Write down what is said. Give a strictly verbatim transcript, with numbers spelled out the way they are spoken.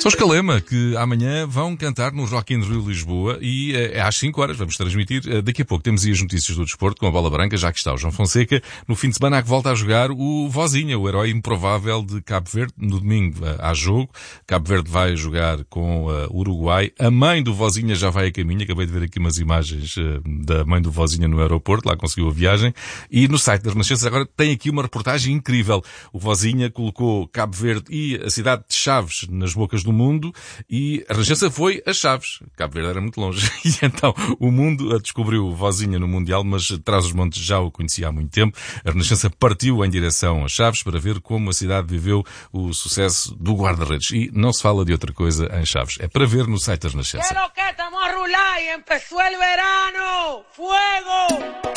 São os Calema, que amanhã vão cantar no Rock in Rio Lisboa e é às cinco horas, vamos transmitir. Daqui a pouco temos aí as notícias do desporto com a bola branca, já que está o João Fonseca. No fim de semana há que volta a jogar o Vozinha, o herói improvável de Cabo Verde. No domingo há jogo. Cabo Verde vai jogar com o Uruguai. A mãe do Vozinha já vai a caminho. Acabei de ver aqui umas imagens da mãe do Vozinha no aeroporto. Lá conseguiu a viagem. E no site das Renascenças agora tem aqui uma reportagem incrível. O Vozinha colocou Cabo Verde e a cidade de Chaves nas bocas do mundo e a Renascença foi a Chaves. Cabo Verde era muito longe. E então o mundo descobriu o Vozinha no Mundial, mas Trás-os-Montes já o conhecia há muito tempo. A Renascença partiu em direção a Chaves para ver como a cidade viveu o sucesso do guarda-redes. E não se fala de outra coisa em Chaves. É para ver no site das Renascença. ¿Qué es lo que estamos a rular y empezó el verano? ¡Fuego!